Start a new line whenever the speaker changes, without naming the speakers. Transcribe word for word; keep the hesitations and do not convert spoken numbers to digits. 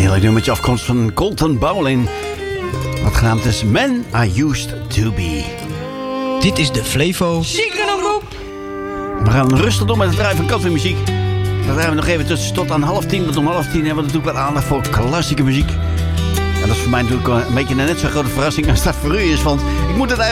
heerlijk nummertje afkomst van Colton Bowling. Wat genaamd is Man I Used To Be.
Dit is de Flevo.
We gaan rustig door met het draaien van countrymuziek. Dan draaien we nog even tussen tot aan half tien. Want om half tien hebben we natuurlijk wat aandacht voor klassieke muziek. En dat is voor mij natuurlijk een beetje een net zo'n grote verrassing als dat voor u is. Want ik moet het eigenlijk